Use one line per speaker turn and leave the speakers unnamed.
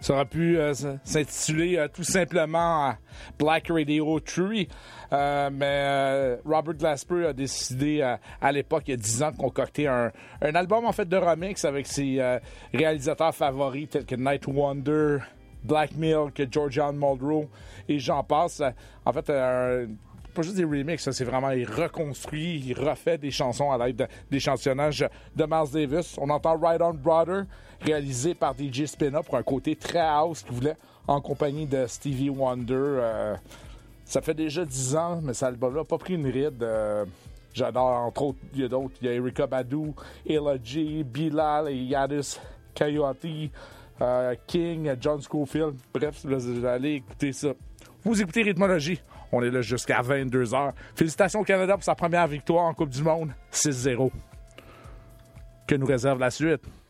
Ça aurait pu s'intituler tout simplement Black Radio Tree. Mais Robert Glasper a décidé à l'époque, il y a 10 ans, de concocter un album en fait de remix avec ses réalisateurs favoris tels que Night Wonder, Black Milk, Georgian Muldrow et j'en passe. En fait, pas juste des remixes, c'est vraiment il reconstruit, il refait des chansons à l'aide d'échantillonnage de Miles Davis. On entend Ride On Brother, réalisé par DJ Spinna pour un côté très house qu'il voulait en compagnie de Stevie Wonder. Ça fait déjà 10 ans, mais cet album-là n'a pas pris une ride. J'adore, entre autres, il y a d'autres. Il y a Erykah Badu, Ella G, Bilal et Yadis Coyote, King, John Scofield. Bref, vous allez écouter ça. Vous écoutez Rythmologie. On est là jusqu'à 22h. Félicitations au Canada pour sa première victoire en Coupe du Monde, 6-0. Que nous réserve la suite?